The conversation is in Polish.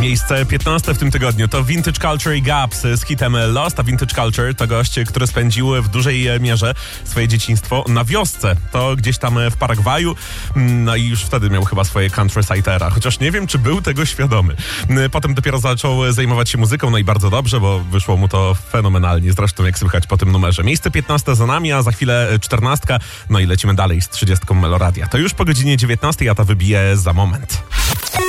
Miejsce 15 w tym tygodniu to Vintage Culture i Gaps z hitem Lost, a Vintage Culture to gość, który spędził w dużej mierze swoje dzieciństwo na wiosce. To gdzieś tam w Paragwaju, no i już wtedy miał chyba swoje countrysidera, chociaż nie wiem, czy był tego świadomy. Potem dopiero zaczął zajmować się muzyką, no i bardzo dobrze, bo wyszło mu to fenomenalnie, zresztą jak słychać po tym numerze. Miejsce 15 za nami, a za chwilę 14, no i lecimy dalej z 30 Meloradia. To już po godzinie 19, a ta wybije za moment.